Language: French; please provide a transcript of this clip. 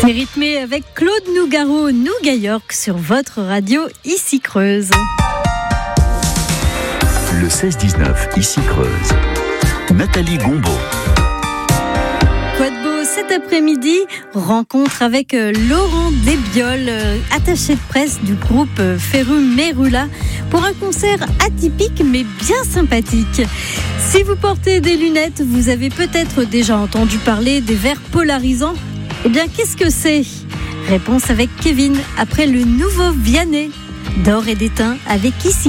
C'est rythmé avec Claude Nougaro, Nougat York sur votre radio ici Creuse. Le 16-19 ici Creuse. Nathalie Gombaud. Quoi de beau cet après-midi? Rencontre avec Laurent Desbioles, attaché de presse du groupe Ferru Merula, pour un concert atypique mais bien sympathique. Si vous portez des lunettes, vous avez peut-être déjà entendu parler des verres polarisants. Eh bien, qu'est-ce que c'est? Réponse avec Kevin, après le nouveau Vianney, d'or et d'étain avec ici.